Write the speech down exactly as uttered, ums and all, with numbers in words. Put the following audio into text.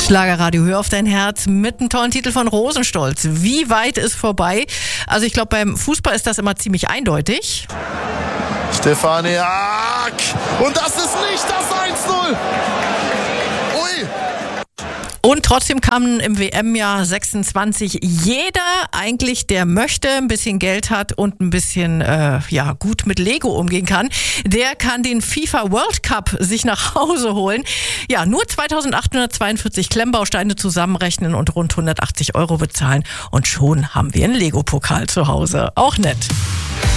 Schlagerradio, hör auf dein Herz mit einem tollen Titel von Rosenstolz. Wie weit ist vorbei? Also ich glaube, beim Fußball ist das immer ziemlich eindeutig. Stefaniak! Und das ist nicht das eins null! Ui! Und trotzdem kann im W M-Jahr sechsundzwanzig jeder eigentlich, der möchte, ein bisschen Geld hat und ein bisschen äh, ja gut mit Lego umgehen kann, der kann den FIFA World Cup sich nach Hause holen. Ja, nur zweitausendachthundertzweiundvierzig Klemmbausteine zusammenrechnen und rund hundertachtzig Euro bezahlen und schon haben wir einen Lego-Pokal zu Hause. Auch nett.